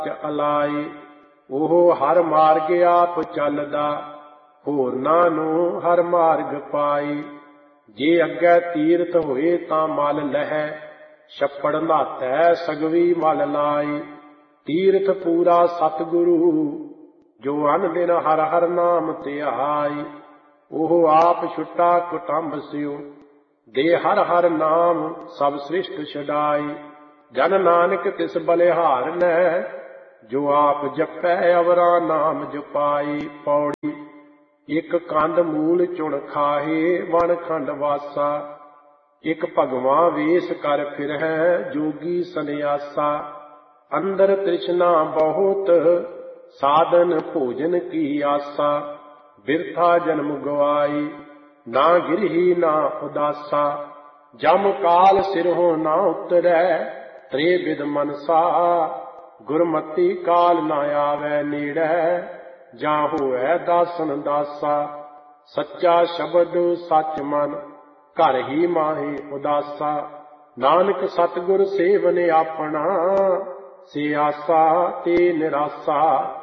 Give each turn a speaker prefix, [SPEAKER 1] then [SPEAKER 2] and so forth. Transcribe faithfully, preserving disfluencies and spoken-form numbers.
[SPEAKER 1] Alloy. ਉਹ ਹਰ ਮਾਰਗ ਆਪ ਚੱਲਦਾ, ਹੋਰਨਾਂ ਨੂੰ ਹਰ ਮਾਰਗ ਪਾਈ। ਜੇ ਅੱਗੇ ਤੀਰਥ ਹੋਏ ਤਾਂ ਮਲ ਲਹੈ, ਛੱਪੜ ਨਹਾਤੈ ਸਗਵੀ ਮਲ ਲਾਈ। ਤੀਰਥ ਪੂਰਾ ਸਤਿਗੁਰੂ, ਜੋ ਅਨ ਦਿਨ ਹਰ ਹਰ ਨਾਮ ਧਿਆਈ। ਉਹ ਆਪ ਛੁਟਾ ਕੁਟੰਬ ਸਿਉ, ਦੇ ਹਰ ਹਰ ਨਾਮ ਸਭ ਸ੍ਰਿਸ਼ਟ ਛਡਾਈ। ਜਨ ਨਾਨਕ ਤਿਸ ਬਲਿਹਾਰ ਨੈ, ਜੋ ਆਪ ਜਪੈ ਅਵਰਾ ਨਾਮ ਜਪਾਈ। ਪੌੜੀ। ਇੱਕ ਕੰਧ ਮੂਲ ਚੁਣ ਖਾਹੇ, ਵਣ ਖੰਡ ਵਾਸਾ। ਇੱਕ ਭਗਵਾਂ ਵੇਸ ਕਰ ਫਿਰਹਿ, ਜੋਗੀ ਸੰਨਿਆਸਾ। ਅੰਦਰ ਤ੍ਰਿਸ਼ਨਾ ਬਹੁਤ, ਸਾਧਨ ਭੋਜਨ ਕੀ ਆਸਾ। ਬਿਰਥਾ ਜਨਮ ਗਵਾਈ, ਨਾ ਗਿਰਹੀ ਨਾ ਉਦਾਸਾ। ਜਮ ਕਾਲ ਸਿਰਹੁ ਨਾ ਉਤਰੈ, ਤ੍ਰੇ ਬਿਦ ਮਨਸਾ। ਗੁਰਮਤੀ ਕਾਲ ਨਾ ਆਵੈ ਨੇੜੈ, ਜਾਂ ਹੋਇ ਦਾਸਨ ਦਾਸਾ। ਸੱਚਾ ਸ਼ਬਦ ਸੱਚ ਮਨ, ਘਰ ਹੀ ਮਾਹੀ ਉਦਾਸਾ। ਨਾਨਕ ਸਤਿਗੁਰ ਸੇਵਨ ਆਪਣਾ, ਸੇ ਆਸਾ ਤੇ ਨਿਰਾਸਾ।